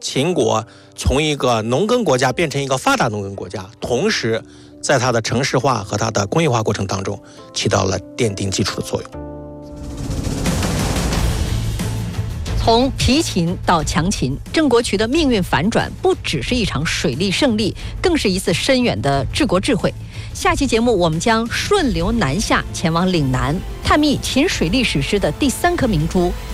秦国从一个农耕国家变成一个发达农耕国家，同时在它的城市化和它的工业化过程当中起到了奠定基础的作用。 从疲秦到强秦，郑国渠的命运反转不只是一场水利胜利，更是一次深远的治国智慧。下期节目我们将顺流南下，前往岭南，探秘秦水利史诗的第3颗明珠